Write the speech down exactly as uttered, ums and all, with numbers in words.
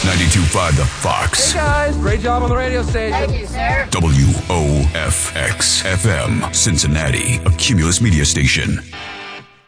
ninety-two point five The Fox. Hey guys, great job on the radio station. Thank you, sir. W O F X F M, Cincinnati, a Cumulus media station.